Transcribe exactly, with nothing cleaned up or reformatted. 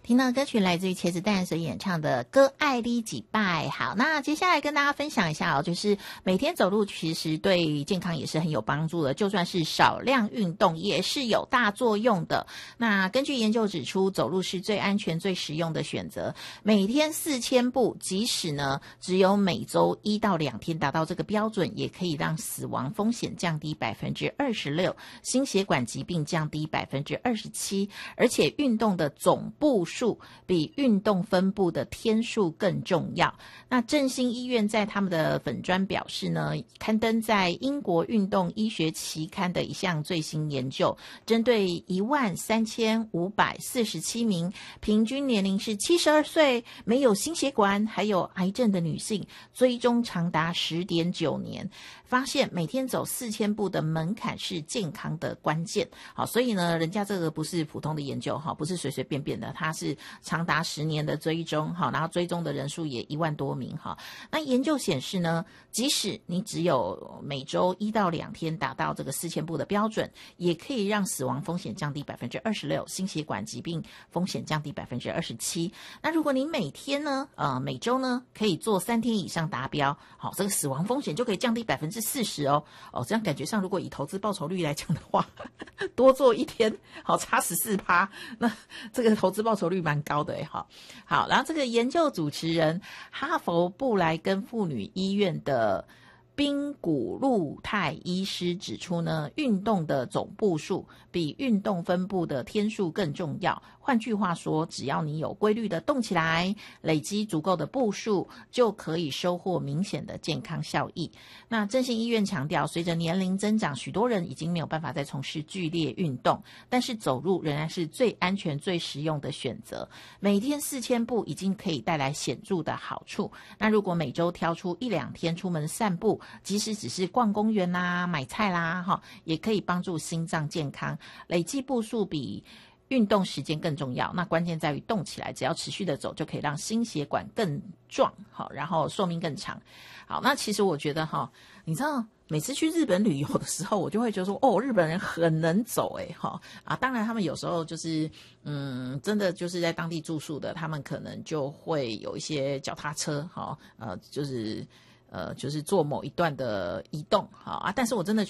听到歌曲来自于茄子蛋所演唱的《歌爱你几拜》。好，那接下来跟大家分享一下哦，就是每天走路其实对健康也是很有帮助的，就算是少量运动也是有大作用的。那根据研究指出，走路是最安全最实用的选择，每天四千步，即使呢只有每周一到两天达到这个标准，也可以让死亡风险降低百分之二十六，心血管疾病降低百分之二十七，而且运动的总步数比运动分布的天数更重要。那振兴医院在他们的粉专表示呢，刊登在英国运动医学期刊的一项最新研究，针对一万三千五百四十七名平均年龄是七十二岁、没有心血管还有癌症的女性，追踪长达 十点九年，发现每天走四千步的门槛是健康的关键。好，所以呢，人家这个不是普通的研究，不是随随便便的，它是长达十年的追踪，然后追踪的人数也一万多名。那研究显示呢，即使你只有每周一到两天达到这个四千步的标准，也可以让死亡风险降低百分之二十六，心血管疾病风险降低百分之二十七。那如果你每天呢，呃，每周呢可以做三天以上达标，好，这个死亡风险就可以降低百分之四十哦。哦，这样感觉上，如果以投资报酬率来讲的话，多做一天，好，差十四趴，那这个投资报酬率蛮高的哎，好，好，然后这个研究主持人哈佛布莱根妇女医院的宾古路泰医师指出呢，运动的总步数比运动分布的天数更重要。换句话说，只要你有规律的动起来，累积足够的步数，就可以收获明显的健康效益。那振兴医院强调，随着年龄增长，许多人已经没有办法再从事剧烈运动，但是走路仍然是最安全最实用的选择。每天四千步已经可以带来显著的好处。那如果每周挑出一两天出门散步，即使只是逛公园啦、买菜啦，也可以帮助心脏健康。累计步数比运动时间更重要，那关键在于动起来，只要持续的走，就可以让心血管更壮，好，然后寿命更长。好，那其实我觉得哈，你知道每次去日本旅游的时候，我就会觉得说，哦，日本人很能走诶，哈啊，当然他们有时候就是，嗯，真的就是在当地住宿的，他们可能就会有一些脚踏车，哈，呃，就是呃，就是做某一段的移动，好啊，但是我真的觉得